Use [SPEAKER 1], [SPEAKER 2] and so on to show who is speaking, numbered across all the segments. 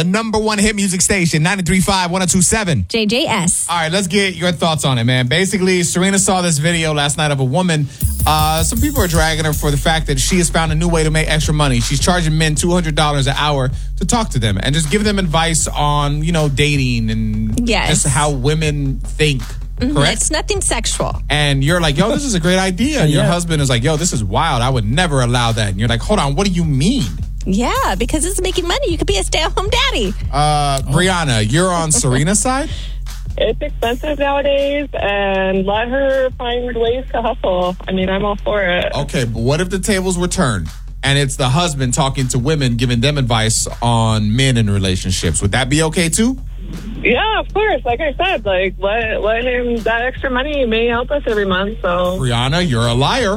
[SPEAKER 1] the number one hit music station, 93.5, 102.7.
[SPEAKER 2] JJS.
[SPEAKER 1] All right, let's get your thoughts on it, man. Basically, Serena saw this video last night of a woman. Some people are dragging her for the fact that she has found a new way to make extra money. She's charging men $200 an hour to talk to them and just give them advice on, dating and just how women think. Correct?
[SPEAKER 2] It's nothing sexual.
[SPEAKER 1] And you're like, yo, this is a great idea. And your husband is like, yo, this is wild. I would never allow that. And you're like, hold on, what do you mean?
[SPEAKER 2] Yeah, because it's making money. You could be a stay-at-home daddy.
[SPEAKER 1] Brianna, you're on Serena's side?
[SPEAKER 3] It's expensive nowadays, and let her find ways to hustle. I mean, I'm all for it.
[SPEAKER 1] Okay, but what if the tables were turned and it's the husband talking to women, giving them advice on men in relationships? Would that be okay too?
[SPEAKER 3] Yeah, of course. Like I said, let him, that extra money may help us every month. So,
[SPEAKER 1] Brianna, you're a liar.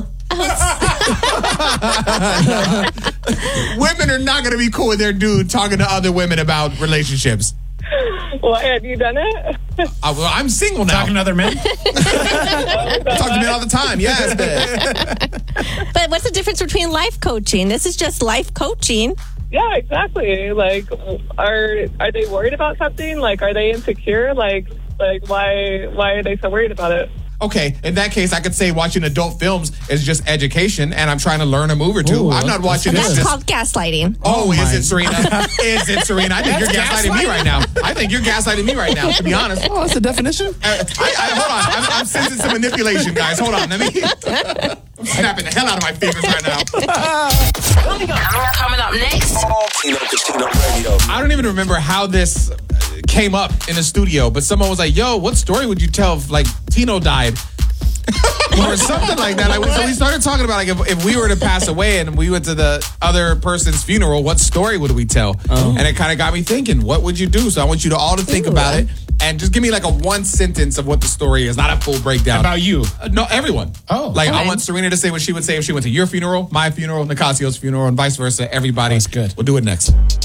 [SPEAKER 1] Women are not going to be cool with their dude talking to other women about relationships.
[SPEAKER 3] Well, have you done it?
[SPEAKER 1] I'm single now.
[SPEAKER 4] Talking to other men?
[SPEAKER 1] I talk to men all the time. Yes.
[SPEAKER 2] But what's the difference between life coaching? This is just life coaching.
[SPEAKER 3] Yeah, exactly. Like, are they worried about something? Like, are they insecure? Like why are they so worried about it?
[SPEAKER 1] Okay, in that case, I could say watching adult films is just education, and I'm trying to learn a move or two. I'm not watching this.
[SPEAKER 2] That's called gaslighting.
[SPEAKER 1] Oh, is it, Serena? Is it, Serena? I think you're gaslighting me right now. To be honest.
[SPEAKER 4] Oh, that's the definition?
[SPEAKER 1] Hold on. I'm sensing some manipulation, guys. Hold on. I'm snapping the hell out of my fingers right now.
[SPEAKER 5] Coming up next.
[SPEAKER 6] Tino Casino Radio.
[SPEAKER 1] I don't even remember how this came up in the studio, but someone was like, yo, what story would you tell if, Tino died? Or something like that. So we started talking about, if we were to pass away and we went to the other person's funeral, what story would we tell? And it kind of got me thinking, what would you do? So I want you to all to think about it and just give me a one sentence of what the story is, not a full breakdown.
[SPEAKER 4] About you?
[SPEAKER 1] No, everyone.
[SPEAKER 4] Oh.
[SPEAKER 1] I want Serena to say what she would say if she went to your funeral, my funeral, Nicasio's funeral, and vice versa. Everybody.
[SPEAKER 4] That's good.
[SPEAKER 1] We'll do it next.